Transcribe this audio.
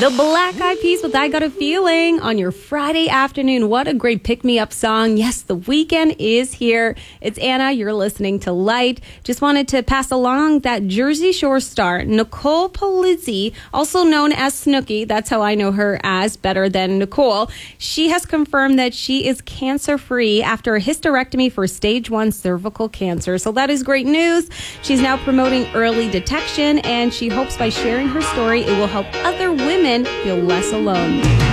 The Black Eyed Peas with I Got a Feeling on your Friday afternoon. What a great pick-me-up song. Yes, the weekend is here. It's Anna. You're listening to Light. Just wanted to pass along that Jersey Shore star, Nicole Polizzi, also known as Snooki. That's how I know her as, better than Nicole. She has confirmed that she is cancer-free after a hysterectomy for stage 1 cervical cancer. So that is great news. She's now promoting early detection, and she hopes by sharing her story, it will help other women feel less alone.